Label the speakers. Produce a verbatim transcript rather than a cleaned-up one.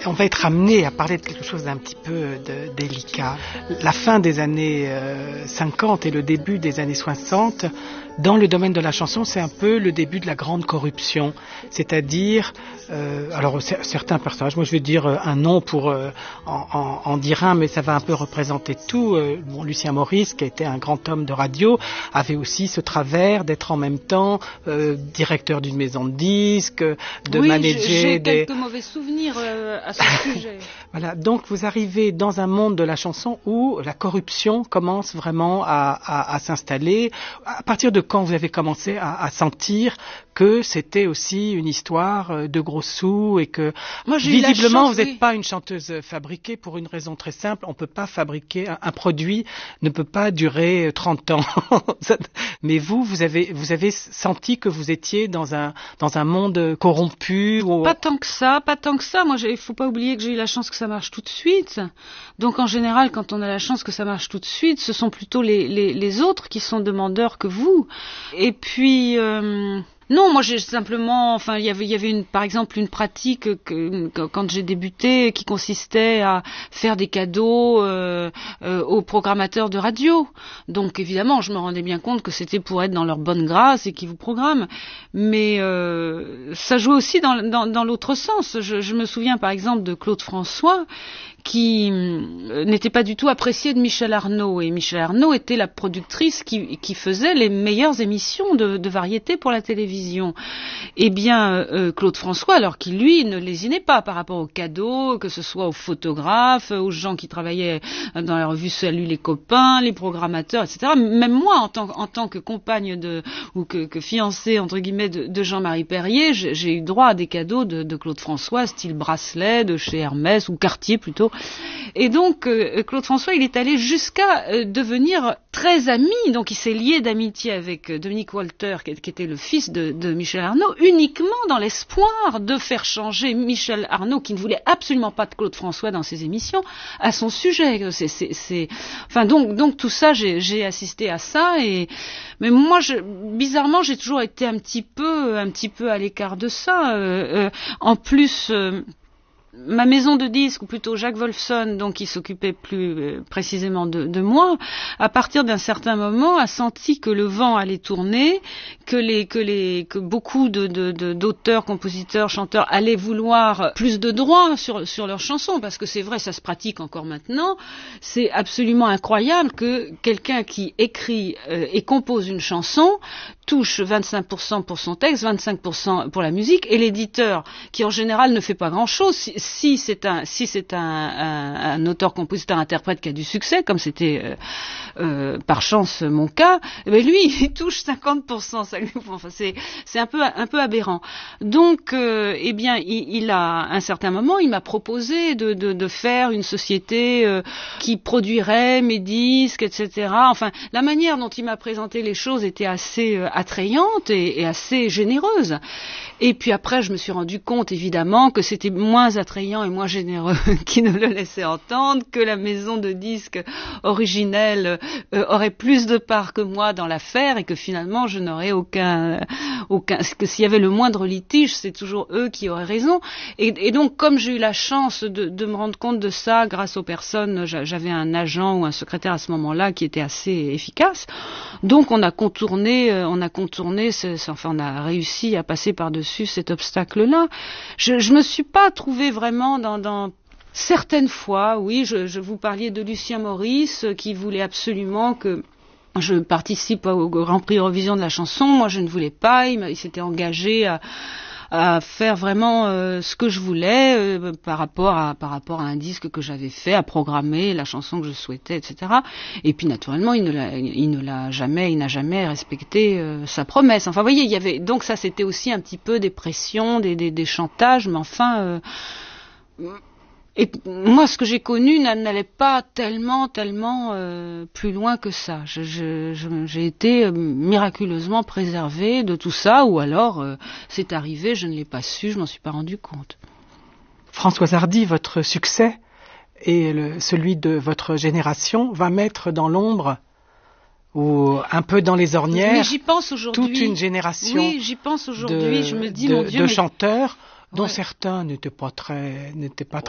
Speaker 1: On va être amené à parler de quelque chose d'un petit peu de, délicat. La fin des années euh, cinquante et le début des années soixante, dans le domaine de la chanson, c'est un peu le début de la grande corruption. C'est-à-dire, euh, alors c- certains personnages, moi je vais dire euh, un nom pour euh, en, en, en dire un, mais ça va un peu représenter tout. Euh, bon, Lucien Maurice, qui était un grand homme de radio, avait aussi ce travers d'être en même temps euh, directeur d'une maison de disques, de
Speaker 2: oui,
Speaker 1: manager
Speaker 2: j'ai
Speaker 1: des...
Speaker 2: quelques mauvais souvenirs euh, à ce sujet.
Speaker 1: Voilà, donc vous arrivez dans un monde de la chanson où la corruption commence vraiment à, à, à s'installer. À partir de quand vous avez commencé à, à sentir que c'était aussi une histoire de gros sous et que
Speaker 2: Moi, j'ai
Speaker 1: visiblement
Speaker 2: chance,
Speaker 1: vous n'êtes
Speaker 2: oui.
Speaker 1: pas une chanteuse fabriquée pour une raison très simple, on ne peut pas fabriquer un, un produit, ne peut pas durer trente ans. Mais vous, vous avez, vous avez senti que vous étiez dans un, dans un monde corrompu où...
Speaker 2: Pas tant que ça, pas tant que ça. Moi, il faut pas oublier que j'ai eu la chance que ça marche tout de suite. Donc, en général, quand on a la chance que ça marche tout de suite, ce sont plutôt les, les, les autres qui sont demandeurs que vous. Et puis... Euh Non, moi j'ai simplement, enfin il y avait, il y avait une, par exemple une pratique que, que quand j'ai débuté qui consistait à faire des cadeaux euh, euh, aux programmateurs de radio. Donc évidemment, je me rendais bien compte que c'était pour être dans leur bonne grâce et qu'ils vous programment. Mais euh, ça jouait aussi dans, dans, dans l'autre sens. Je, je me souviens par exemple de Claude François, qui euh, n'était pas du tout appréciée de Michel Arnaud. Et Michel Arnaud était la productrice qui, qui faisait les meilleures émissions de, de variété pour la télévision. Eh bien, euh, Claude François, alors qu'il, lui, ne lésinait pas par rapport aux cadeaux, que ce soit aux photographes, aux gens qui travaillaient dans la revue Salut les copains, les programmateurs, et cetera. Même moi, en tant, en tant que compagne de, ou que, que fiancée, entre guillemets, de, de Jean-Marie Perrier, j'ai, j'ai eu droit à des cadeaux de, de Claude François, style bracelet, de chez Hermès, ou Cartier plutôt. Et donc euh, Claude François, il est allé jusqu'à euh, devenir très ami, donc il s'est lié d'amitié avec euh, Dominique Walter, qui, qui était le fils de, de Michel Arnaud, uniquement dans l'espoir de faire changer Michel Arnaud, qui ne voulait absolument pas de Claude François dans ses émissions, à son sujet. C'est, c'est, c'est... Enfin donc, donc tout ça, j'ai, j'ai assisté à ça. Et mais moi, je, bizarrement, j'ai toujours été un petit peu, un petit peu à l'écart de ça. Euh, euh, en plus. Euh, Ma maison de disques, ou plutôt Jacques Wolfson, donc qui s'occupait plus euh, précisément de, de moi, à partir d'un certain moment, a senti que le vent allait tourner, que les que les que beaucoup de, de, de d'auteurs, compositeurs, chanteurs allaient vouloir plus de droits sur sur leurs chansons, parce que c'est vrai, ça se pratique encore maintenant. C'est absolument incroyable que quelqu'un qui écrit euh, et compose une chanson touche vingt-cinq pour cent pour son texte, vingt-cinq pour cent pour la musique, et l'éditeur, qui en général ne fait pas grand-chose, si, si c'est un si c'est un, un, un auteur, compositeur, interprète qui a du succès, comme c'était euh, euh, par chance mon cas, eh bien lui il touche cinquante pour cent. Ça lui, enfin c'est c'est un peu un peu aberrant. Donc euh, eh bien il, il a à un certain moment il m'a proposé de de, de faire une société euh, qui produirait mes disques, et cetera. Enfin la manière dont il m'a présenté les choses était assez euh, attrayante et, et assez généreuse. Et puis après, je me suis rendu compte, évidemment, que c'était moins attrayant et moins généreux qu'il ne le laissait entendre, que la maison de disques originelle euh, aurait plus de part que moi dans l'affaire et que finalement, je n'aurais aucun... aucun que s'il y avait le moindre litige, c'est toujours eux qui auraient raison. Et, et donc, comme j'ai eu la chance de, de me rendre compte de ça grâce aux personnes, j'avais un agent ou un secrétaire à ce moment-là qui était assez efficace, donc on a contourné, on a contourné, ce, enfin on a réussi à passer par-dessus cet obstacle-là. Je, je me suis pas trouvée vraiment dans, dans certaines fois, oui, je, je vous parliez de Lucien Maurice qui voulait absolument que je participe au Grand Prix Eurovision de la chanson. Moi, je ne voulais pas. Il, il s'était engagé à à faire vraiment euh, ce que je voulais euh, par rapport à par rapport à un disque que j'avais fait, à programmer la chanson que je souhaitais, et cetera. Et puis naturellement, il ne l'a, il ne l'a jamais, il n'a jamais respecté euh, sa promesse. Enfin, vous voyez, il y avait donc ça, c'était aussi un petit peu des pressions, des des, des chantages, mais enfin. Euh, Et moi, ce que j'ai connu n'allait pas tellement, tellement euh, plus loin que ça. Je, je, je, j'ai été euh, miraculeusement préservée de tout ça, ou alors euh, c'est arrivé, je ne l'ai pas su, je m'en suis pas rendu compte.
Speaker 1: Françoise Hardy, votre succès et le, celui de votre génération va mettre dans l'ombre ou un peu dans les ornières
Speaker 2: mais j'y pense aujourd'hui.
Speaker 1: Toute une génération
Speaker 2: oui, j'y pense aujourd'hui.
Speaker 1: de,
Speaker 2: je me dis,
Speaker 1: de,
Speaker 2: mon Dieu,
Speaker 1: de
Speaker 2: mais...
Speaker 1: chanteurs dont
Speaker 2: ouais.
Speaker 1: certains n'étaient pas très, n'étaient pas